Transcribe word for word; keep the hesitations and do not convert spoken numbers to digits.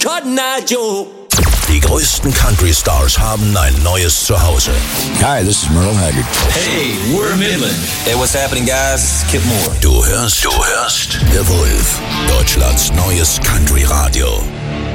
Cotton Eye Joe. Die größten Country-Stars haben ein neues Zuhause. Hi, this is Merle Haggard. Hey, we're Midland. Hey, what's happening, guys? Kip Moore. Du hörst, du hörst The Wolf, Deutschlands neues Country-Radio.